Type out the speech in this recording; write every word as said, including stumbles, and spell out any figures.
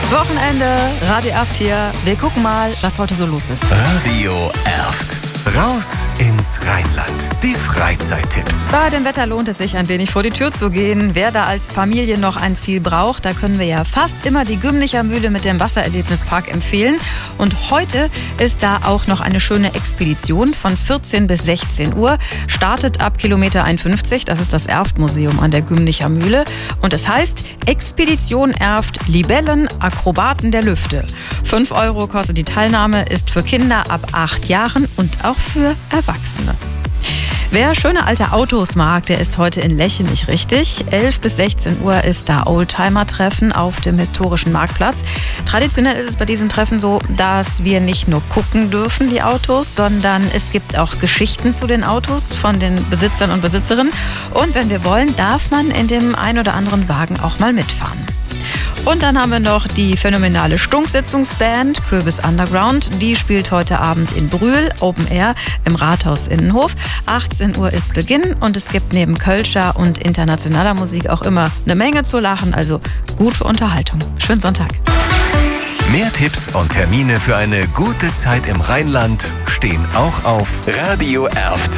Wochenende, Radio Erft hier. Wir gucken mal, was heute so los ist. Radio Erft. Raus ins Rheinland. Die Freizeittipps. Bei dem Wetter lohnt es sich, ein wenig vor die Tür zu gehen. Wer da als Familie noch ein Ziel braucht, da können wir ja fast immer die Gümnicher Mühle mit dem Wassererlebnispark empfehlen. Und heute ist da auch noch eine schöne Expedition von vierzehn bis sechzehn Uhr. Startet ab Kilometer einundfünfzig, das ist das Erft-Museum an der Gümnicher Mühle. Und es heißt Expedition Erft, Libellen, Akrobaten der Lüfte. fünf Euro kostet die Teilnahme, ist für Kinder ab acht Jahren und auch für Erwachsene. Wer schöne alte Autos mag, der ist heute in Lechenich richtig. elf bis sechzehn Uhr ist da Oldtimer-Treffen auf dem historischen Marktplatz. Traditionell ist es bei diesem Treffen so, dass wir nicht nur gucken dürfen, die Autos, sondern es gibt auch Geschichten zu den Autos von den Besitzern und Besitzerinnen. Und wenn wir wollen, darf man in dem ein oder anderen Wagen auch mal mitfahren. Und dann haben wir noch die phänomenale Stunksitzungsband Kürbis Underground. Die spielt heute Abend in Brühl, Open Air, im Rathaus Innenhof. achtzehn Uhr ist Beginn und es gibt neben Kölscher und internationaler Musik auch immer eine Menge zu lachen. Also gute Unterhaltung. Schönen Sonntag. Mehr Tipps und Termine für eine gute Zeit im Rheinland stehen auch auf Radio Erft.